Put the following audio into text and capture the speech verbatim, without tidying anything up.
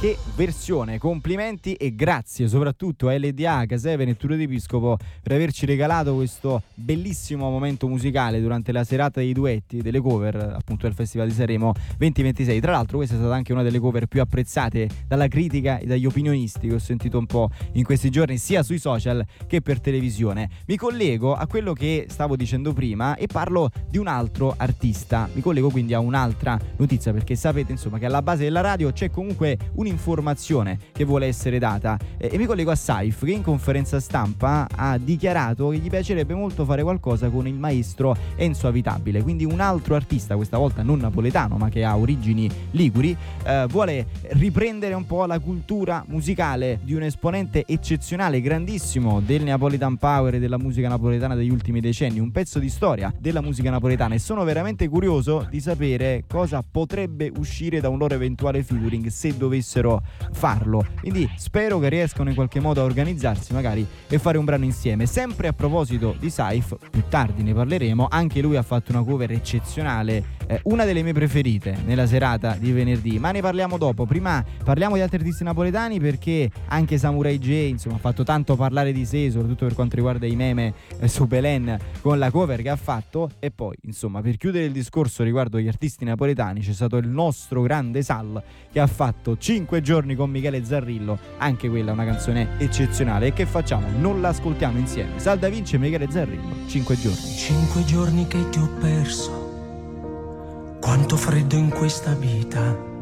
che versione, complimenti e grazie soprattutto a L D A, Caseven e Tullio D'Episcopo per averci regalato questo bellissimo momento musicale durante la serata dei duetti, delle cover appunto del Festival di Sanremo duemilaventisei. Tra l'altro questa è stata anche una delle cover più apprezzate dalla critica e dagli opinionisti che ho sentito un po' in questi giorni sia sui social che per televisione. Mi collego a quello che stavo dicendo prima e parlo di un altro artista, mi collego quindi a un'altra notizia, perché sapete insomma che alla base della radio c'è comunque un'informazione che vuole essere data, e, e mi collego a Saif, che in conferenza stampa ha dichiarato che gli piacerebbe molto fare qualcosa con il maestro Enzo Avitabile, quindi un altro artista, questa volta non napoletano ma che ha origini liguri, eh, vuole riprendere un po' la cultura musicale di un esponente eccezionale, grandissimo del Neapolitan Power e della musica napoletana degli ultimi decenni, un pezzo di storia della musica napoletana, e sono veramente curioso di sapere cosa potrebbe uscire da un loro eventuale featuring se dovessero farlo, quindi spero che riescano in qualche modo a organizzarsi magari e fare un brano insieme. Sempre a proposito di Saif, più tardi ne parleremo, anche lui ha fatto una cover eccezionale, eh, una delle mie preferite nella serata di venerdì, ma ne parliamo dopo. Prima parliamo di altri artisti napoletani, perché anche Samurai J insomma ha fatto tanto parlare di sé, soprattutto per quanto riguarda i meme eh, su Belen con la cover che ha fatto. E poi insomma, per chiudere il discorso riguardo agli artisti napoletani, c'è stato il nostro grande Sal che ha fatto cinque giorni con Michele Zarrillo, anche quella una canzone eccezionale. E che facciamo? Non l'ascoltiamo insieme? Sal Da Vinci e Michele Zarrillo, cinque giorni. Cinque giorni che ti ho perso, quanto freddo in questa vita.